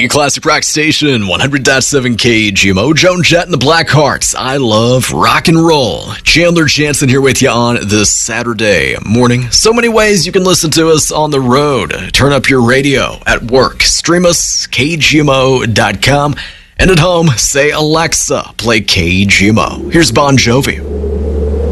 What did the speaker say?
Your classic rock station, 100.7 KGMO. Joan Jett and the Blackhearts. I love rock and roll. Chandler Jansen here with you on this Saturday morning. So many ways you can listen to us on the road. Turn up your radio at work. Stream us, KGMO.com. And at home, say, Alexa, play KGMO. Here's Bon Jovi.